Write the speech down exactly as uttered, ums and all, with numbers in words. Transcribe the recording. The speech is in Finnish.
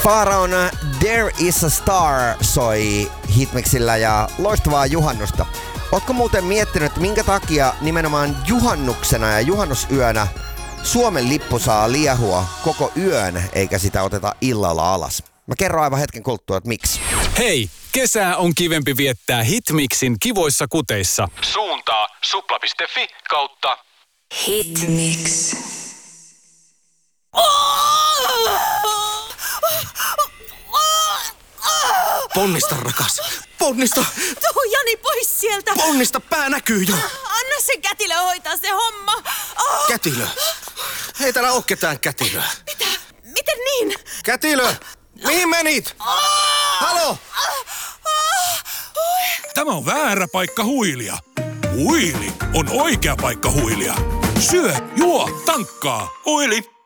Pharaon There is a Star soi Hitmixillä ja loistavaa juhannusta. Ootko muuten miettinyt, että minkä takia nimenomaan juhannuksena ja juhannusyönä Suomen lippu saa liehua koko yön eikä sitä oteta illalla alas? Mä kerron aivan hetken kuluttua, että miksi. Hei, kesää on kivempi viettää Hitmixin kivoissa kuteissa. Suuntaa supla piste fi kautta Hitmix. Ponnista, rakas. Ponnista. Tuu Jani pois sieltä. Ponnista, pää näkyy jo. Anna sen kätilö hoitaa se homma. Oh. Kätilö. Ei täällä oo ketään kätilöä. Mitä? Miten niin? Kätilö. Mihin menit? Halo. Tämä on väärä paikka huilia. Huili on oikea paikka huilia. Syö, juo, tankkaa. Huili.